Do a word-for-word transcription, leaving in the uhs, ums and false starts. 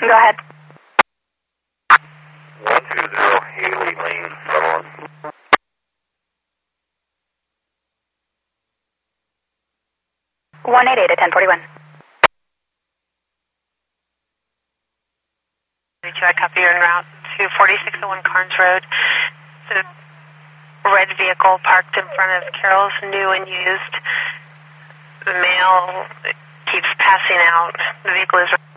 Go ahead. one two zero Haley Lane, Sutherland. one eight eight at ten forty-one. I copy you en route to forty-six oh one Carnes Road. The red vehicle parked in front of Carol's new and used. The mail keeps passing out. The vehicle is